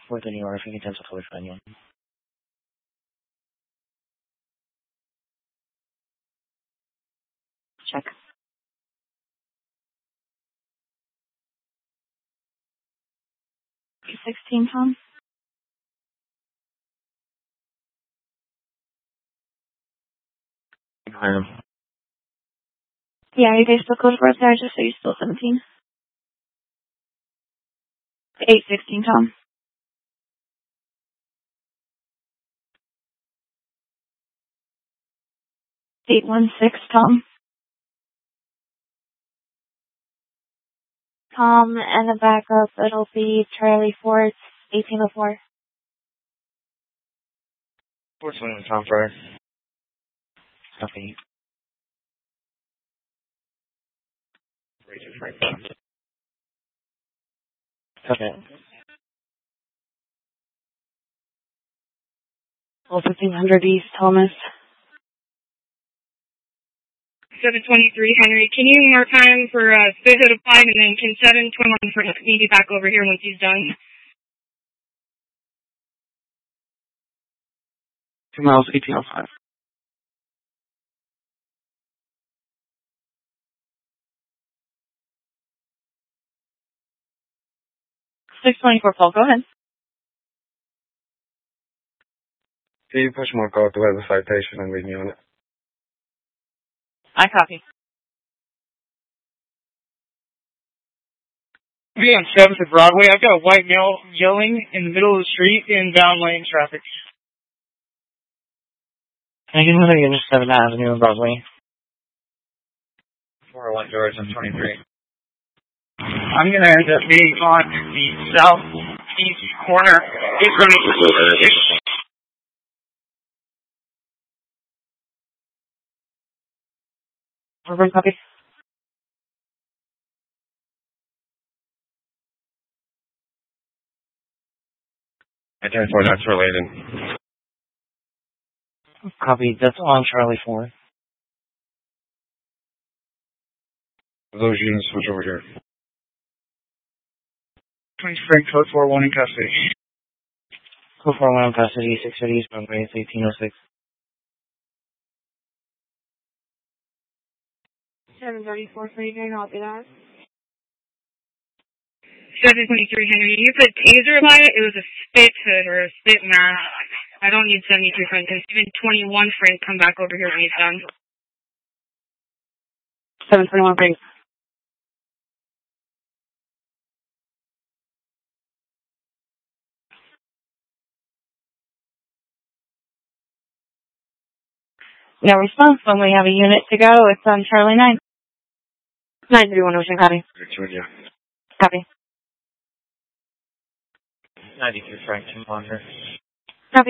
Fourth anywhere, if you can cancel color for anyone. Check. 16, Tom. Hiram. Yeah, you guys still code for us there, just so you're still 17. 816, Tom. 816, Tom. Tom, and the backup, it'll be Charlie Ford, 1804. What's the name, Tom Fryer? Copy. Okay. Well, 1500 East, Thomas. 723 Henry. Can you mark time for space out of 5, and then can 721 for me be back over here once he's done? 2 miles, 1805. 624, Paul, go ahead. Can you push mark out the web citation and read me on it? I copy. Be on 7th at Broadway. I've got a white male yelling in the middle of the street in bound lane traffic. Can I get another unit 7th Avenue in Broadway? 401 George, I'm 23. I'm going to end up being on the southeast corner. It's going to... Over, copy. I 10-4, that's related. Copy, that's on Charlie 4. Those units switch over here. 20 Spring, code 41 in custody. Code 41 in custody, 630 East Broadway, it's 1806. 734 for you, I'll be that. 723 Henry, you put taser by it? It was a spit hood or a spit mask. I don't need 73 Frank, because even 21 Frank come back over here when he's done. 721 Frank. No response when we have a unit to go. It's on Charlie 9. 931 Ocean, copy. Virginia. Copy. 92 Frank, Tim Ponder.